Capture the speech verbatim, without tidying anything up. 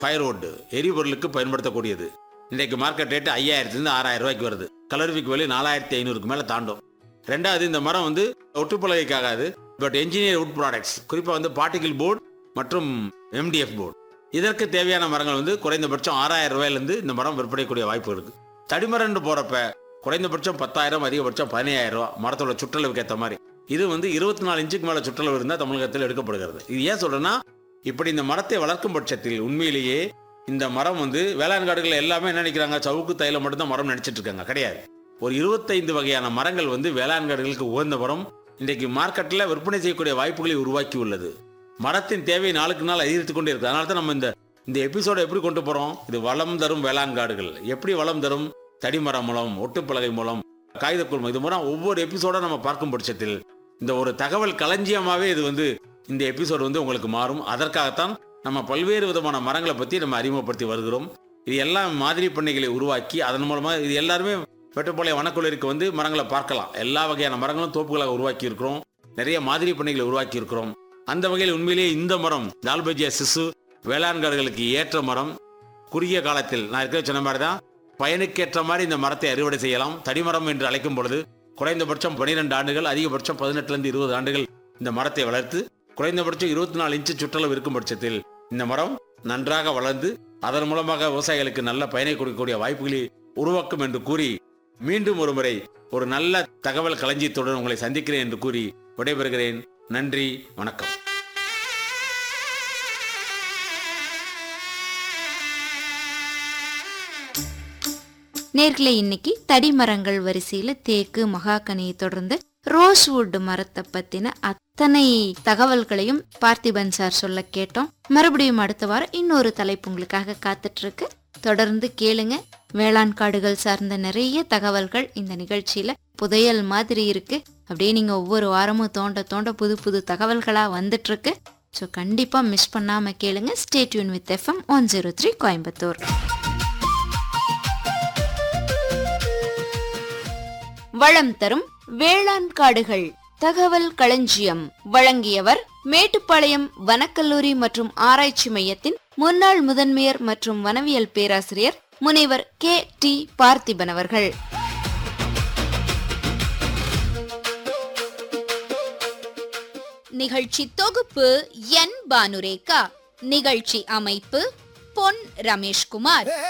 Firewood எரிபொருளுக்கு பயன்படுத்தக்கூடியது. இன்றைக்கு market rate ஐயாயிரத்துலேருந்து ஆறாயிரம் ரூபாய்க்கு வருது. கலோரிஃபிக் வேல்யூ நாலாயிரத்தி ஐநூறுக்கு மேலே தாண்டும். ரெண்டாவது, இந்த மரம் வந்து ஒட்டுப்பலகைக்காகாது, பட் என்ஜினியர் வுட் ப்ராடக்ட்ஸ், குறிப்பாக வந்து பார்ட்டிகிள் போர்டு மற்றும் எம்டிஎஃப் போர்டு, இதற்கு தேவையான மரங்கள் வந்து குறைந்தபட்சம் ஆறாயிரம் ரூபாயிலிருந்து இந்த மரம் விற்பனைக்கூடிய வாய்ப்பு இருக்குது. தடிமரம்னு போகிறப்ப குறைந்தபட்சம் பத்தாயிரம், அதிகபட்சம் பதினையாயிரம் ரூபா மரத்தோட சுற்றளவுக்கு ஏற்ற மாதிரி. இது வந்து இருபத்தி நாலு இன்ச்சுக்கு மேலே சுற்றளவு இருந்தால் தமிழகத்தில் எடுக்கப்படுகிறது. இது ஏன் சொல்கிறேன்னா, இப்படி இந்த மரத்தை வளர்க்கும் பட்சத்தில் உண்மையிலேயே இந்த மரம் வந்து வேளாண் காடுகள் எல்லாமே என்ன நினைக்கிறாங்க, சவுக்கு தைலம் மட்டும்தான் மரம் நினைச்சிட்டு இருக்காங்க. கிடையாது. ஒரு இருபத்தைந்து வகையான மரங்கள் வந்து வேளாண் காடுகளுக்கு உகந்த மரம் இன்றைக்கு மார்க்கெட்டில் விற்பனை செய்யக்கூடிய வாய்ப்புகளை உருவாக்கி உள்ளது. மரத்தின் தேவை நாளுக்கு நாள் அதிகரித்து கொண்டே இருக்குது. அதனால தான் நம்ம இந்த இந்த எபிசோட எப்படி கொண்டு போகிறோம், இது வளம் தரும் வேளாண் காடுகள் எப்படி வளம் தரும், தடிமரம் மூலம், ஒட்டுப்பலகை மூலம், காகிதக்குள் இது மூலம் ஒவ்வொரு எபிசோட நம்ம பார்க்கும் பட்சத்தில் இந்த ஒரு தகவல் களஞ்சியமாகவே இது வந்து இந்த எபிசோடு வந்து உங்களுக்கு மாறும். அதற்காகத்தான் நம்ம பல்வேறு விதமான மரங்களை பற்றி நம்ம அறிமுகப்படுத்தி வருகிறோம். இது எல்லாம் மாதிரி பண்ணைகளை உருவாக்கி அதன் மூலமாக இது எல்லாருமே வெட்டுப்பாளையம் வனக்குழுவிற்கு வந்து மரங்களை பார்க்கலாம். எல்லா வகையான மரங்களும் தோப்புகளாக உருவாக்கி இருக்கிறோம். நிறைய மாதிரி பண்ணைகளை உருவாக்கி இருக்கிறோம். அந்த வகையில் உண்மையிலேயே இந்த மரம் டால்பேஜியா சிசு வேளாண் காடுகளுக்கு ஏற்ற மரம். குறுகிய காலத்தில் நான் இருக்கிற சொன்ன மாதிரி தான் பயனுக்கேற்ற மாதிரி இந்த மரத்தை அறுவடை செய்யலாம். தடிமரம் என்று அழைக்கும் பொழுது குறைந்தபட்சம் பன்னிரெண்டு ஆண்டுகள், அதிகபட்சம் பதினெட்டுலேருந்து இருபது ஆண்டுகள் இந்த மரத்தை வளர்த்து குறைந்தபட்சம் இருபத்தி நாலு இன்ச்சு சுற்றளவு இருக்கும் பட்சத்தில் இந்த மரம் நன்றாக வளர்ந்து அதன் மூலமாக விவசாயிகளுக்கு நல்ல பயனை கொடுக்கக்கூடிய வாய்ப்புகளை உருவாக்கும் என்று கூறி, மீண்டும் ஒரு முறை ஒரு நல்ல தகவல் களஞ்சியத்துடன் உங்களை சந்திக்கிறேன் என்று கூறி விடைபெறுகிறேன். நன்றி, வணக்கம். நேர்களை இன்னைக்கு தடிமரங்கள் வரிசையில தேக்கு, மகாகனியை தொடர்ந்து ரோஸ்வுட் மரத்தை பத்தின அத்தனை தகவல்களையும் பார்த்திபன் சார் சொல்ல கேட்டோம். மறுபடியும் அடுத்த வாரம் இன்னொரு தலைப்பு உங்களுக்காக காத்துட்டு இருக்கு. தொடர்ந்து கேளுங்க. வேளாண் காடுகள் சார்ந்த நிறைய தகவல்கள் இந்த நிகழ்ச்சியில புதையல் மாதிரி இருக்கு. அப்படியே நீங்க ஒவ்வொரு வாரமும் தோண்ட தோண்ட புது புது தகவல்களா வந்துட்டு இருக்கு. ஸோ கண்டிப்பா மிஸ் பண்ணாம கேளுங்க. Stay tune with FM one zero three Coimbatore. வளம் தரும் வேளாண் காடுகள் தகவல் களஞ்சியம் வழங்கியவர் மேட்டுப்பாளையம் வனக்கல்லூரி மற்றும் ஆராய்ச்சி மையத்தின் முன்னாள் முதன்மையர் மற்றும் வனவியல் பேராசிரியர் முனைவர் கே டி பார்த்திபன் அவர்கள். நிகழ்ச்சி தொகுப்பு என் பானுரேகா. நிகழ்ச்சி அமைப்பு பொன் ரமேஷ்குமார்.